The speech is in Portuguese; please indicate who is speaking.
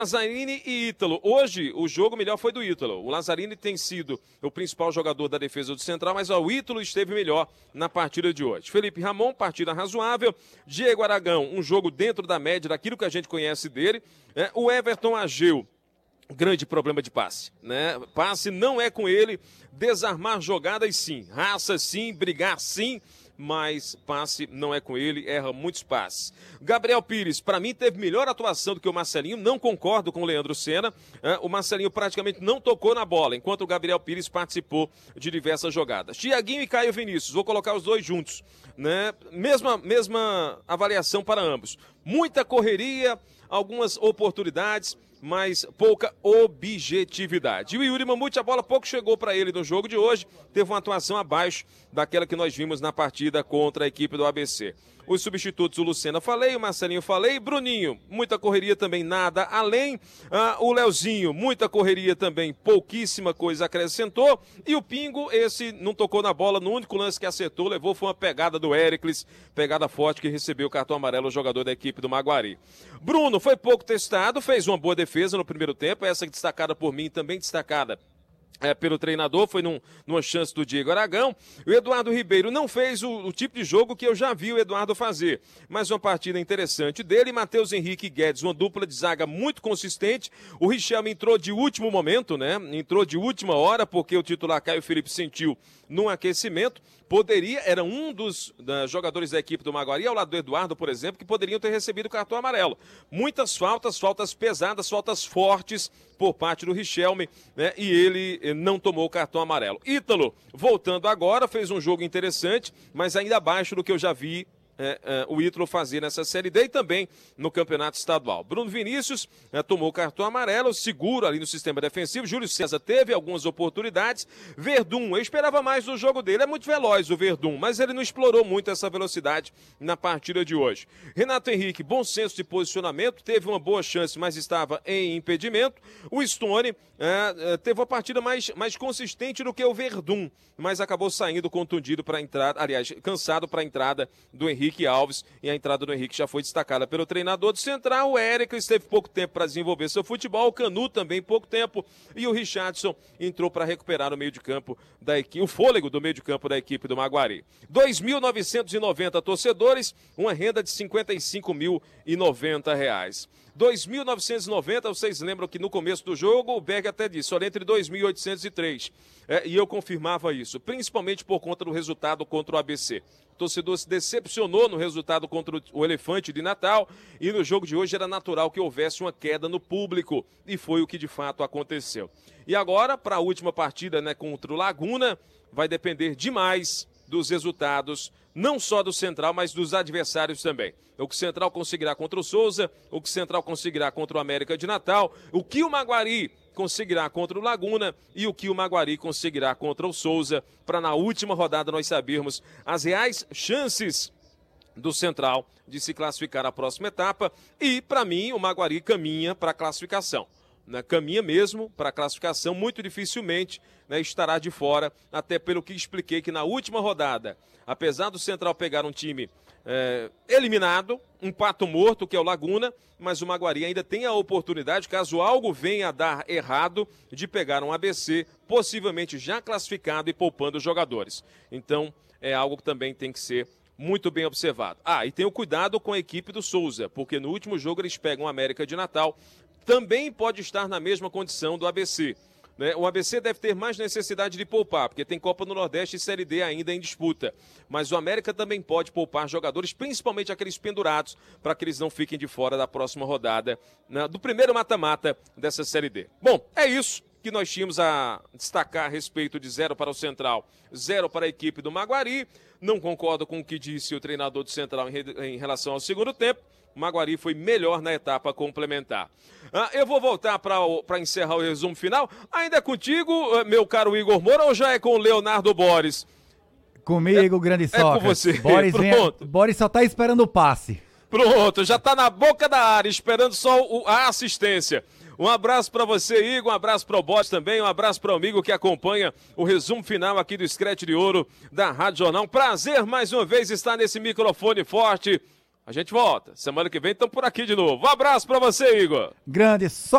Speaker 1: Lazzarini e Ítalo. Hoje, o jogo melhor foi do Ítalo. O Lazzarini tem sido o principal jogador da defesa do Central, mas o Ítalo esteve melhor na partida de hoje. Felipe Ramon, partida razoável. Diego Aragão, um jogo dentro da média daquilo que a gente conhece dele. O Everton Ageu, grande problema de passe, né? Passe não é com ele, desarmar jogadas sim, raça sim, brigar sim, mas passe não é com ele, erra muitos passes. Gabriel Pires, para mim, teve melhor atuação do que o Marcelinho, não concordo com o Leandro Senna. O Marcelinho praticamente não tocou na bola, enquanto o Gabriel Pires participou de diversas jogadas. Thiaguinho e Caio Vinícius, vou colocar os dois juntos, né? Mesma avaliação para ambos. Muita correria, algumas oportunidades, mas pouca objetividade. E o Yuri Mamute, a bola pouco chegou para ele no jogo de hoje, teve uma atuação abaixo daquela que nós vimos na partida contra a equipe do ABC. Os substitutos, o Lucena falei, o Marcelinho falei, Bruninho, muita correria também, nada além. O Leozinho, muita correria também, pouquíssima coisa acrescentou. E o Pingo, esse não tocou na bola, no único lance que acertou, levou, foi uma pegada do Éricles, pegada forte que recebeu o cartão amarelo, o jogador da equipe do Maguari. Bruno foi pouco testado, fez uma boa defesa no primeiro tempo, essa destacada por mim, também destacada pelo treinador, foi numa chance do Diego Aragão. O Eduardo Ribeiro não fez o tipo de jogo que eu já vi o Eduardo fazer, mas uma partida interessante dele. Matheus Henrique e Guedes, uma dupla de zaga muito consistente. O Richelme entrou de último momento, né? Entrou de última hora, porque o titular Caio Felipe sentiu num aquecimento. Era um dos jogadores da equipe do Maguari, ao lado do Eduardo, por exemplo, que poderiam ter recebido cartão amarelo. Muitas faltas pesadas, faltas fortes por parte do Richelme, né? E ele não tomou o cartão amarelo. Ítalo, voltando agora, fez um jogo interessante, mas ainda abaixo do que eu já vi o Ítalo fazer nessa Série D e também no Campeonato Estadual. Bruno Vinícius tomou o cartão amarelo, seguro ali no sistema defensivo. Júlio César teve algumas oportunidades. Verdun, eu esperava mais do jogo dele. É muito veloz o Verdun, mas ele não explorou muito essa velocidade na partida de hoje. Renato Henrique, bom senso de posicionamento, teve uma boa chance, mas estava em impedimento. O Stone teve uma partida mais consistente do que o Verdun, mas acabou saindo contundido para a entrada, aliás, cansado para a entrada do Henrique Alves, e a entrada do Henrique já foi destacada pelo treinador do Central. O Éricles teve pouco tempo para desenvolver seu futebol, o Canu também pouco tempo, e o Richardson entrou para recuperar o meio de campo da equipe, o fôlego do meio de campo da equipe do Maguari. 2.990 torcedores, uma renda de R$ 55.090. 2.990, vocês lembram que no começo do jogo o Berg até disse, olha, entre 2.803, e eu confirmava isso, principalmente por conta do resultado contra o ABC. O torcedor se decepcionou no resultado contra o Elefante de Natal, e no jogo de hoje era natural que houvesse uma queda no público, e foi o que de fato aconteceu. E agora, para a última partida, né, contra o Laguna, vai depender demais dos resultados, não só do Central, mas dos adversários também. O que o Central conseguirá contra o Souza, o que o Central conseguirá contra o América de Natal, o que o Maguari conseguirá contra o Laguna e o que o Maguari conseguirá contra o Souza, para na última rodada nós sabermos as reais chances do Central de se classificar à próxima etapa. E, para mim, o Maguari caminha para a classificação. Caminha mesmo para a classificação, muito dificilmente, né, estará de fora, até pelo que expliquei que na última rodada, apesar do Central pegar um time eliminado, um pato morto, que é o Laguna, mas o Maguari ainda tem a oportunidade, caso algo venha a dar errado, de pegar um ABC, possivelmente já classificado e poupando os jogadores. Então, é algo que também tem que ser muito bem observado. E tem o cuidado com a equipe do Souza, porque no último jogo eles pegam o América de Natal, também pode estar na mesma condição do ABC. Né? O ABC deve ter mais necessidade de poupar, porque tem Copa do Nordeste e Série D ainda em disputa. Mas o América também pode poupar jogadores, principalmente aqueles pendurados, para que eles não fiquem de fora da próxima rodada, né, do primeiro mata-mata dessa Série D. Bom, é isso que nós tínhamos a destacar a respeito de 0 para o Central, 0 para a equipe do Maguari. Não concordo com o que disse o treinador do Central em relação ao segundo tempo. O Maguari foi melhor na etapa complementar. Eu vou voltar para encerrar o resumo final. Ainda é contigo, meu caro Igor Moura, ou já é com o Leonardo Boris?
Speaker 2: Comigo, grande Sócrates.
Speaker 1: É com você.
Speaker 2: Boris, Boris só tá esperando o passe.
Speaker 1: Pronto, já tá na boca da área, esperando só a assistência. Um abraço para você, Igor, um abraço para o Boris também, um abraço para o amigo que acompanha o resumo final aqui do Scratch de Ouro da Rádio Jornal. Um prazer mais uma vez estar nesse microfone forte. A gente volta. Semana que vem estamos por aqui de novo. Um abraço para você, Igor.
Speaker 2: Grande